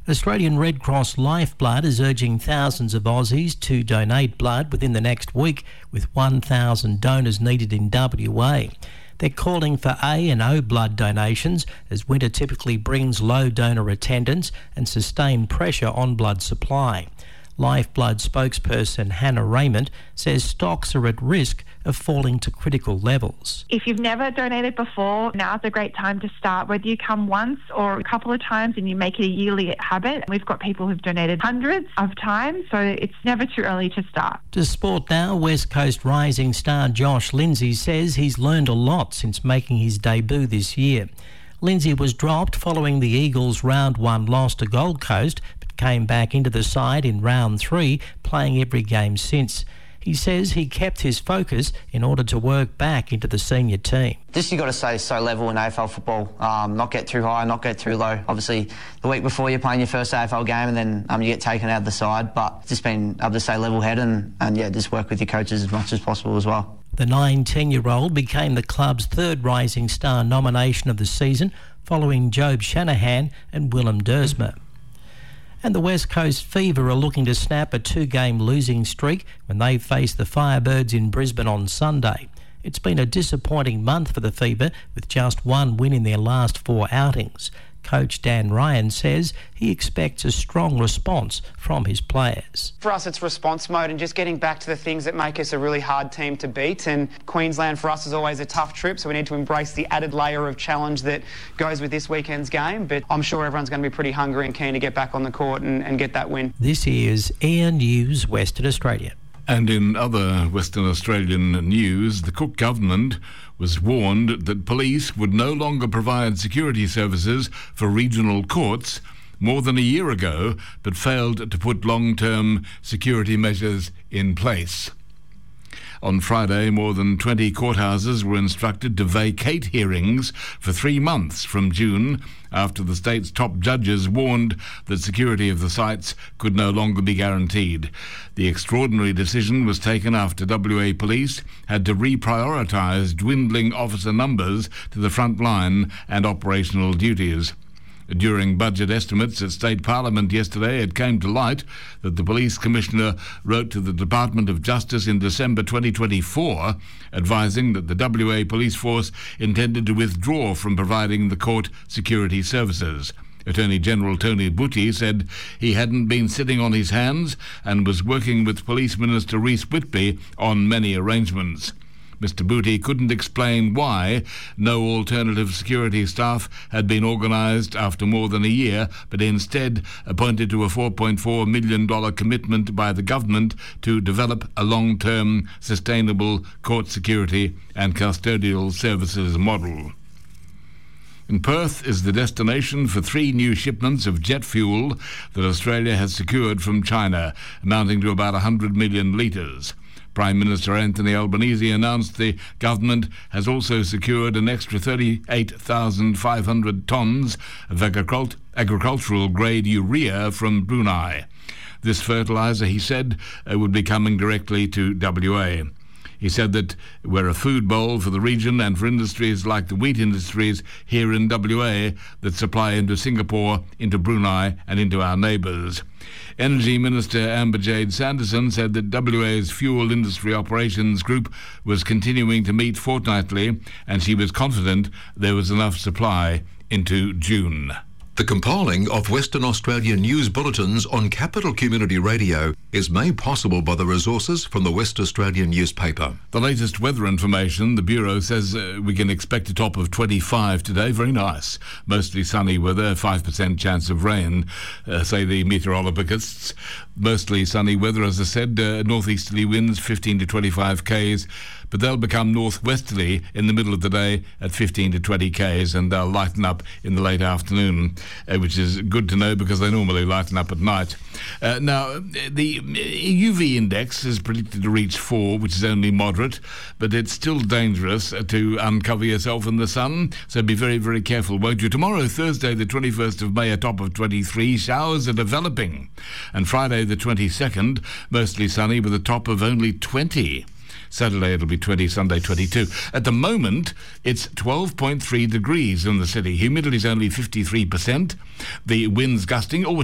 Australian Red Cross Lifeblood is urging thousands of Aussies to donate blood within the next week, with 1,000 donors needed in WA. They're calling for A and O blood donations, as winter typically brings low donor attendance and sustained pressure on blood supply. Lifeblood spokesperson Hannah Raymond says stocks are at risk of falling to critical levels. If you've never donated before, now's a great time to start. Whether you come once or a couple of times and you make it a yearly habit. We've got people who've donated hundreds of times, so it's never too early to start. To sport now, West Coast rising star Josh Lindsay says he's learned a lot since making his debut this year. Lindsay was dropped following the Eagles' round 1 loss to Gold Coast, came back into the side in round 3, playing every game since. He says he kept his focus in order to work back into the senior team. Just you got to stay so level in AFL football, not get too high, not get too low. Obviously, the week before you're playing your first AFL game and then you get taken out of the side, but just being able to stay level-headed and just work with your coaches as much as possible as well. The 19-year-old became the club's third Rising Star nomination of the season, following Job Shanahan and Willem Dersma. And the West Coast Fever are looking to snap a 2-game losing streak when they face the Firebirds in Brisbane on Sunday. It's been a disappointing month for the Fever, with just 1 win in their last 4 outings. Coach Dan Ryan says he expects a strong response from his players. For us, it's response mode and just getting back to the things that make us a really hard team to beat. And Queensland for us is always a tough trip, so we need to embrace the added layer of challenge that goes with this weekend's game. But I'm sure everyone's going to be pretty hungry and keen to get back on the court and get that win. This is Air News Western Australia. And in other Western Australian news, the Cook government was warned that police would no longer provide security services for regional courts more than a year ago, but failed to put long-term security measures in place. On Friday, more than 20 courthouses were instructed to vacate hearings for 3 months from June after the state's top judges warned that security of the sites could no longer be guaranteed. The extraordinary decision was taken after WA Police had to reprioritise dwindling officer numbers to the front line and operational duties. During budget estimates at State Parliament yesterday, it came to light that the Police Commissioner wrote to the Department of Justice in December 2024, advising that the WA Police Force intended to withdraw from providing the court security services. Attorney General Tony Butty said he hadn't been sitting on his hands and was working with Police Minister Reece Whitby on many arrangements. Mr Butty couldn't explain why no alternative security staff had been organised after more than a year, but instead pointed to a $4.4 million commitment by the government to develop a long-term, sustainable court security and custodial services model. And Perth is the destination for 3 new shipments of jet fuel that Australia has secured from China, amounting to about 100 million litres. Prime Minister Anthony Albanese announced the government has also secured an extra 38,500 tonnes of agricultural-grade urea from Brunei. This fertiliser, he said, would be coming directly to WA. He said that we're a food bowl for the region and for industries like the wheat industries here in WA that supply into Singapore, into Brunei and into our neighbours. Energy Minister Amber Jade Sanderson said that WA's Fuel Industry Operations Group was continuing to meet fortnightly and she was confident there was enough supply into June. The compiling of Western Australian news bulletins on Capital Community Radio is made possible by the resources from the West Australian newspaper. The latest weather information, the Bureau says we can expect a top of 25 today. Very nice. Mostly sunny weather, 5% chance of rain, say the meteorologists. Mostly sunny weather, as I said, northeasterly winds 15 to 25 k's, but they'll become northwesterly in the middle of the day at 15 to 20 k's, and they'll lighten up in the late afternoon, which is good to know because they normally lighten up at night. Now, the UV index is predicted to reach 4, which is only moderate, but it's still dangerous to uncover yourself in the sun, so be very, very careful, won't you? Tomorrow, Thursday, the 21st of May, a top of 23, showers are developing, and Friday, the 22nd, mostly sunny with a top of only 20. Saturday it'll be 20, Sunday 22. At the moment, it's 12.3 degrees in the city. Humidity's only 53%. The wind's gusting.